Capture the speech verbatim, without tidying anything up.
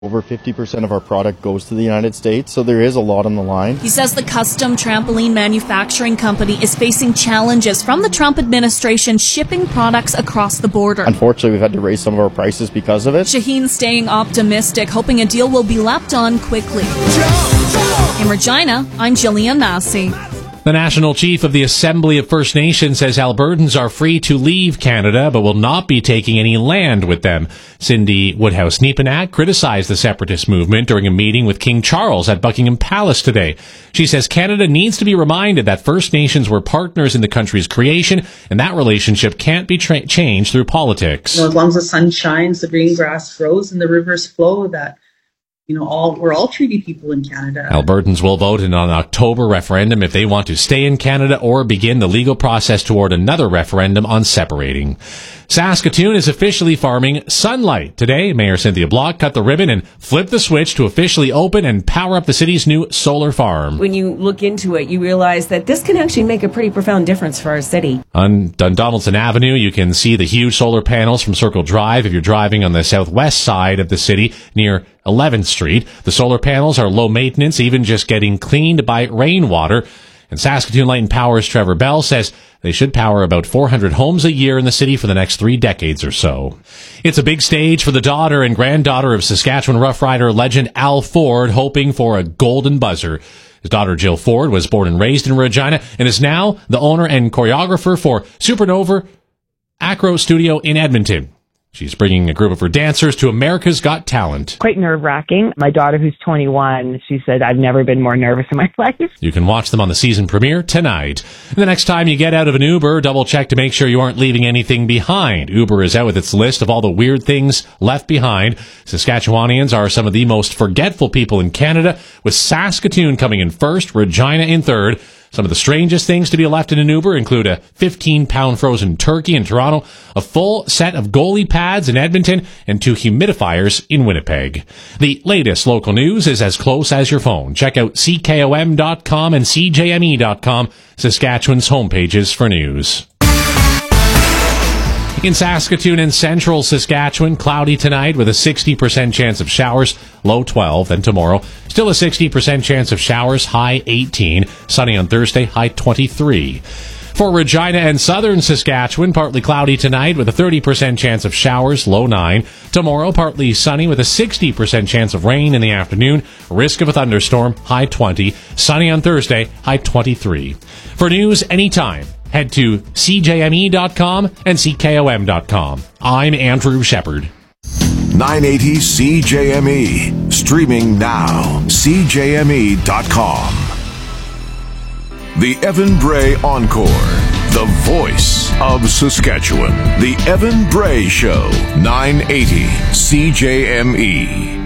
Over fifty percent of our product goes to the United States, so there is a lot on the line. He says the custom trampoline manufacturing company is facing challenges from the Trump administration shipping products across the border. Unfortunately, we've had to raise some of our prices because of it. Shaheen staying optimistic, hoping a deal will be leapt on quickly. In Regina, I'm Jillian Massey. The National Chief of the Assembly of First Nations says Albertans are free to leave Canada, but will not be taking any land with them. Cindy Woodhouse-Nepenak criticized the separatist movement during a meeting with King Charles at Buckingham Palace today. She says Canada needs to be reminded that First Nations were partners in the country's creation, and that relationship can't be tra- changed through politics. You know, as long as the sun shines, the green grass grows, and the rivers flow, that You know, all we're all treaty people in Canada. Albertans will vote in an October referendum if they want to stay in Canada or begin the legal process toward another referendum on separating. Saskatoon is officially farming sunlight. Today, Mayor Cynthia Block cut the ribbon and flipped the switch to officially open and power up the city's new solar farm. When you look into it, you realize that this can actually make a pretty profound difference for our city. On Dundonaldson Avenue, you can see the huge solar panels from Circle Drive if you're driving on the southwest side of the city near eleventh Street. The solar panels are low maintenance, even just getting cleaned by rainwater. And Saskatoon Light and Power's Trevor Bell says they should power about four hundred homes a year in the city for the next three decades or so. It's a big stage for the daughter and granddaughter of Saskatchewan Rough Rider legend Al Ford, hoping for a golden buzzer. His daughter Jill Ford was born and raised in Regina and is now the owner and choreographer for Supernova Acro Studio in Edmonton. She's bringing a group of her dancers to America's Got Talent. Quite nerve-wracking. My daughter, who's twenty-one, she said, I've never been more nervous in my life. You can watch them on the season premiere tonight. And the next time you get out of an Uber, double-check to make sure you aren't leaving anything behind. Uber is out with its list of all the weird things left behind. Saskatchewanians are some of the most forgetful people in Canada, with Saskatoon coming in first, Regina in third. Some of the strangest things to be left in an Uber include a fifteen pound frozen turkey in Toronto, a full set of goalie pads in Edmonton, and two humidifiers in Winnipeg. The latest local news is as close as your phone. Check out C K O M dot com and C J M E dot com, Saskatchewan's homepages for news. In Saskatoon and central Saskatchewan, cloudy tonight with a sixty percent chance of showers, low twelve. Then tomorrow, still a sixty percent chance of showers, high eighteen. Sunny on Thursday, high twenty-three. For Regina and southern Saskatchewan, partly cloudy tonight with a thirty percent chance of showers, low nine. Tomorrow, partly sunny with a sixty percent chance of rain in the afternoon. Risk of a thunderstorm, high twenty. Sunny on Thursday, high twenty-three. For news anytime, head to C J M E dot com and C K O M dot com. I'm Andrew Shepard. nine eighty C J M E. Streaming now. C J M E dot com. The Evan Bray Encore. The voice of Saskatchewan. The Evan Bray Show. nine eighty C J M E.